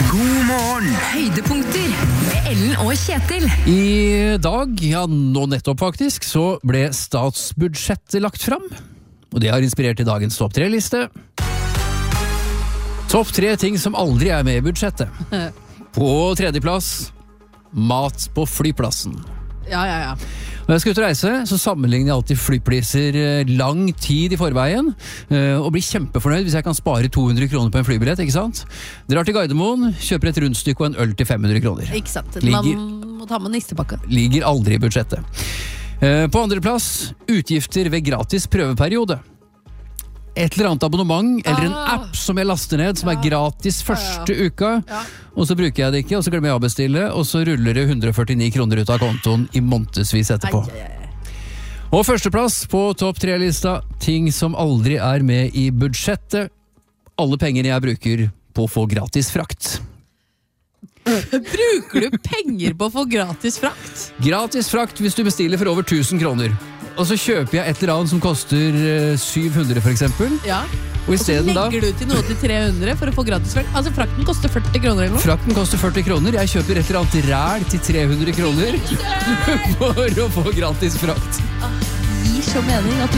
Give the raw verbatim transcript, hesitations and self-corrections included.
God morgen! Høydepunkter med Ellen og Kjetil. I dag, ja nå nettopp faktisk, så ble statsbudsjettet lagt fram. Og det har inspirert til dagens topp tre-liste. Topp tre ting som aldri er med i budsjettet. På tredjeplass, mat på flyplassen. Ja, ja, ja. Når jeg skal ut og reise, så sammenligner jeg alltid flypriser lang tid i forveien, og blir kjempefornøyd hvis jeg kan spare to hundre kroner på en flybillett, ikke sant? Drar til Gardermoen, kjøper et rundstykke og en øl til fem hundre kroner. Ikke sant, Ligger- man må ta med nistepakka. Ligger aldri i budsjettet. På andre plass, utgifter ved gratis prøveperiode. Et eller annet abonnement, eller en Ah. app som jeg laster ned, som er gratis første uka, Ja. og så bruker jeg det ikke, og så glemmer jeg å bestille, og så ruller det hundre og førtini kroner ut av kontoen i månedsvis etterpå. Ai, ai, ai. Og førsteplass på topp tre-lista, ting som aldri er med i budsjettet. Alle pengene jeg bruker på å få gratis frakt. Bruker du penger på å få gratis frakt? Gratis frakt hvis du bestiller for over tusen kroner. Og så kjøper jeg et eller annet som koster eh, syv hundre for eksempel. Ja. Og i Og så stedet da, legger du til noe til tre hundre for å få gratis frakt. Altså frakten koster førti kroner eller noe. frakten koster førti kroner, jeg kjøper et eller annet ræl til tre hundre kroner for å få gratis frakt. Gir så mening at du